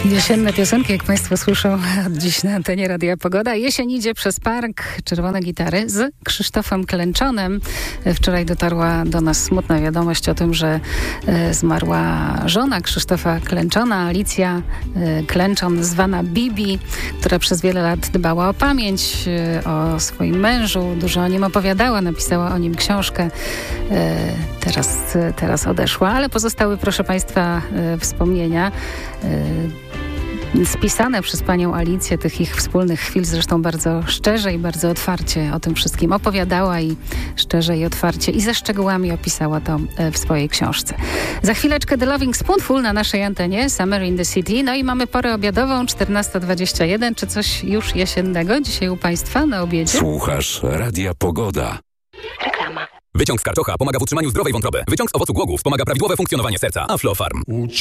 Jesienne piosenki, jak Państwo słyszą od dziś na antenie Radia Pogoda. Jesień idzie przez park, czerwone gitary z Krzysztofem Klęczonem. Wczoraj dotarła do nas smutna wiadomość o tym, że zmarła żona Krzysztofa Klęczona, Alicja Klęczon, zwana Bibi, która przez wiele lat dbała o pamięć, o swoim mężu, dużo o nim opowiadała, napisała o nim książkę. Teraz odeszła, ale pozostały, proszę Państwa, wspomnienia spisane przez panią Alicję, tych ich wspólnych chwil, zresztą bardzo szczerze i bardzo otwarcie o tym wszystkim opowiadała i szczerze i otwarcie i ze szczegółami opisała to w swojej książce. Za chwileczkę The Loving Spoonful na naszej antenie, Summer in the City, no i mamy porę obiadową, 14:21. Czy coś już jesiennego dzisiaj u Państwa na obiedzie? Słuchasz Radia Pogoda. Wyciąg z karczocha pomaga w utrzymaniu zdrowej wątroby. Wyciąg z owocu głogów pomaga prawidłowe funkcjonowanie serca. Aflofarm.